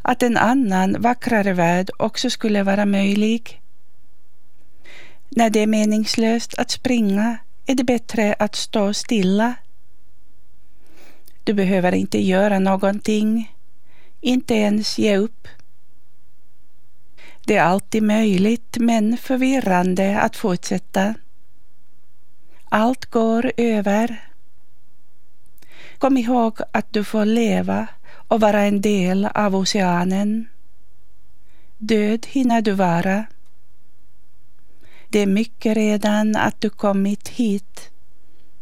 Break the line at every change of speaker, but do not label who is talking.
att en annan, vackrare värld också skulle vara möjlig. När det är meningslöst att springa är det bättre att stå stilla. Du behöver inte göra någonting, inte ens ge upp. Det är alltid möjligt men förvirrande att fortsätta. Allt går över. Kom ihåg att du får leva och vara en del av oceanen. Död hinner du vara. Det är mycket redan att du kommit hit.